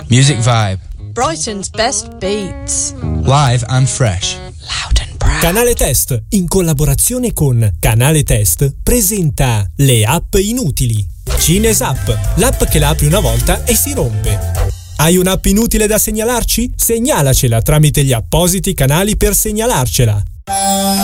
Music Vibe. Brighton's best beats. Live and fresh. Loud and proud. Canale Test, in collaborazione con Canale Test, presenta le app inutili. Cinesapp, l'app che la apri una volta e si rompe. Hai un'app inutile da segnalarci? Segnalacela tramite gli appositi canali per segnalarcela.